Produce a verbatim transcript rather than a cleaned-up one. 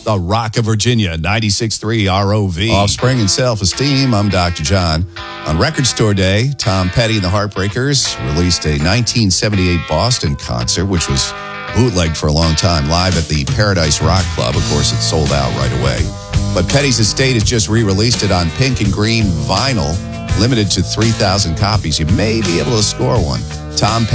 the Rock of Virginia, ninety-six point three R O V. Offspring and Self-Esteem, I'm Doctor John. On Record Store Day, Tom Petty and the Heartbreakers released a nineteen seventy-eight Boston concert, which was bootlegged for a long time, live at the Paradise Rock Club. Of course, it sold out right away. But Petty's estate has just re-released it on pink and green vinyl, limited to three thousand copies. You may be able to score one. Tom Petty.